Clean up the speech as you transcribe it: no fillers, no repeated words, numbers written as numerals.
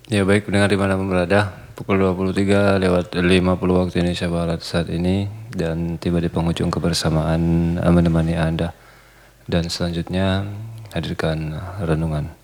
Ya baik pendengar di mana pun berada, pukul 23:50 waktu Indonesia Barat saat ini dan tiba di penghujung kebersamaan menemani Anda. Dan selanjutnya hadirkan renungan.